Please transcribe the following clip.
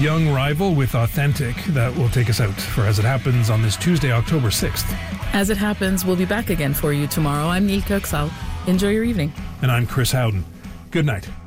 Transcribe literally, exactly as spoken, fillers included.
Young Rival with Authentic. That will take us out for As It Happens on this Tuesday, October sixth. As It Happens, we'll be back again for you tomorrow. I'm Neil Kirksall. Enjoy your evening. And I'm Chris Howden. Good night.